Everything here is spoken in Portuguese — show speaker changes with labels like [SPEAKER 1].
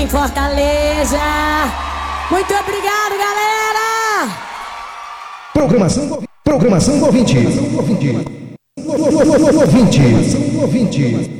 [SPEAKER 1] em Fortaleza. Muito obrigado, galera!
[SPEAKER 2] Programação do ouvinte. Ouvinte.